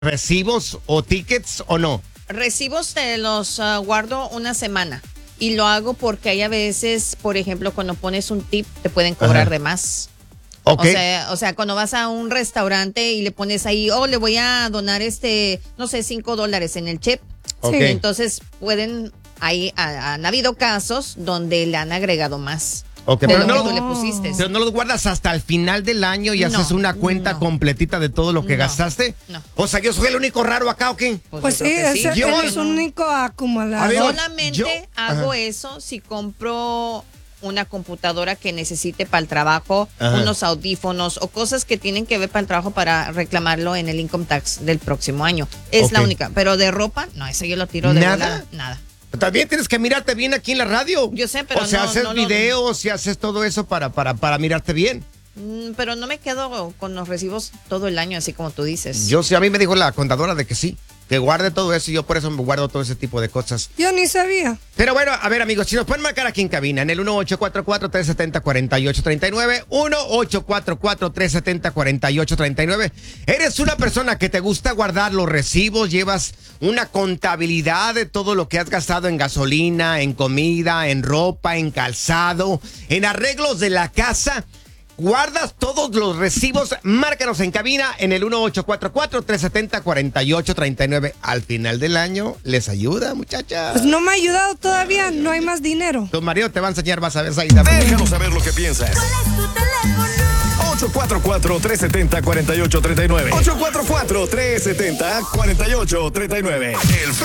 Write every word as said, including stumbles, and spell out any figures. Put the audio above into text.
recibos o tickets o no? Recibos te los uh, guardo una semana y lo hago porque hay a veces, por ejemplo, cuando pones un tip te pueden cobrar Ajá. de más. Okay. O sea, o sea, cuando vas a un restaurante y le pones ahí, oh, le voy a donar este, no sé, cinco dólares en el chip. Okay. Sí. Entonces pueden, ahí ha- han habido casos donde le han agregado más. Ok, de pero lo no, que lo- tú le pusiste. pero no los guardas hasta el final del año y No, haces una cuenta no. completita de todo lo que No, gastaste. no. O sea, yo soy el único raro acá, ¿o qué? Pues yo sí, creo que ese Yo- él es un único acumulador. A ver, Solamente yo- hago Ajá. eso si compro una computadora que necesite para el trabajo, Ajá. unos audífonos o cosas que tienen que ver para el trabajo para reclamarlo en el income tax del próximo año. Es Ok. la única. Pero de ropa, no, eso yo lo tiro de ¿Nada? volada. Nada. También tienes que mirarte bien aquí en la radio. Yo sé, pero O sea, no- haces no lo- videos y haces todo eso para, para, para mirarte bien. Mm, Pero no me quedo con los recibos todo el año, así como tú dices. Yo sí, a mí me dijo la contadora de que sí, que guarde todo eso y yo por eso me guardo todo ese tipo de cosas. Yo ni sabía. Pero bueno, a ver amigos, si nos pueden marcar aquí en cabina en el uno ocho cuatro cuatro, tres siete cero, cuatro ocho tres nueve, uno ocho cuatro cuatro, tres siete cero, cuatro ocho tres nueve. ¿Eres una persona que te gusta guardar los recibos? ¿Llevas una contabilidad de todo lo que has gastado en gasolina, en comida, en ropa, en calzado, en arreglos de la casa? ¿Guardas todos los recibos? Márcanos en cabina en el uno ocho cuatro cuatro, tres siete cero, cuatro ocho tres nueve. Al final del año, ¿les ayuda, muchachas? Pues no me ha ayudado todavía, no hay más dinero. Tu marido te va a enseñar, vas a ver, Saida. Déjanos saber lo que piensas. ¿Cuál es tu teléfono? ocho cuatro cuatro, tres siete cero, cuatro ocho tres nueve. ocho cuatro cuatro, tres siete cero, cuatro ocho tres nueve. El